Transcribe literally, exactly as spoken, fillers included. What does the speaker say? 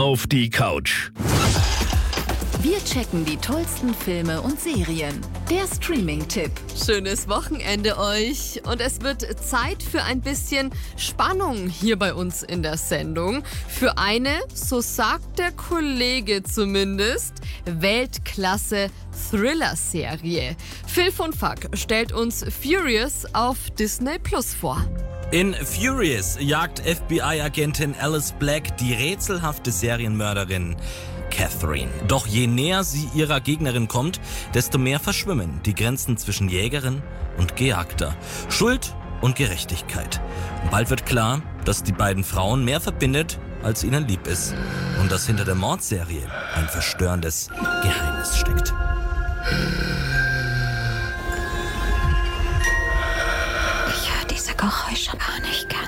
auf die Couch. Wir checken die tollsten Filme und Serien. Der Streaming-Tipp. Schönes Wochenende euch. Und es wird Zeit für ein bisschen Spannung hier bei uns in der Sendung. Für eine, so sagt der Kollege zumindest, Weltklasse-Thriller-Serie. Phil von Fuck stellt uns Furious auf Disney Plus vor. In Furious jagt F B I-Agentin Alice Black die rätselhafte Serienmörderin Catherine. Doch je näher sie ihrer Gegnerin kommt, desto mehr verschwimmen die Grenzen zwischen Jägerin und Gejagter. Schuld und Gerechtigkeit. Bald wird klar, dass die beiden Frauen mehr verbindet, als ihnen lieb ist. Und dass hinter der Mordserie ein verstörendes Geheimnis steckt. Ich höre diese Geräusche gar nicht gern.